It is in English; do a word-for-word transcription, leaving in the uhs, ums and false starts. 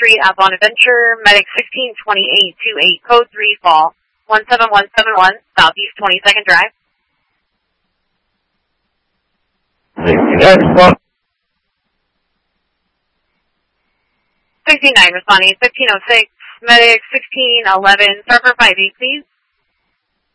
Street at Bonaventure, medic sixteen twenty-eight twenty-eight, code three, fall, one seven one seven one, Southeast twenty-second Drive. sixty-nine responding, fifteen oh six, medic sixteen eleven, start for five eight, please.